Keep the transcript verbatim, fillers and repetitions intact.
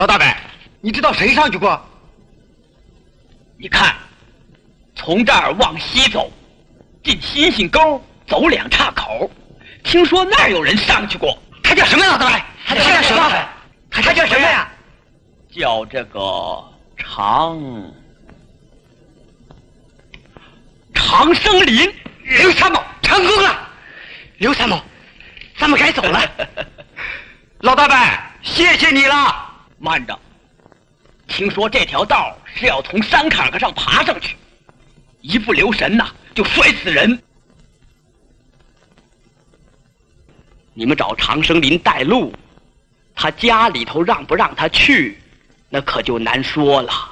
老大伯，你知道谁上去过？ 你看，从这儿往西走，进星星沟走两岔口，听说那儿有人上去过。 他叫什么？老大伯？ 他叫什么？ 他叫什么呀？ 叫这个长长生林。 刘参谋成功了。刘参谋，咱们该走了。老大伯，谢谢你了。 慢着，听说这条道是要从山坎坎上爬上去，一不留神呐、啊，就摔死人。你们找长生林带路，他家里头让不让他去，那可就难说了。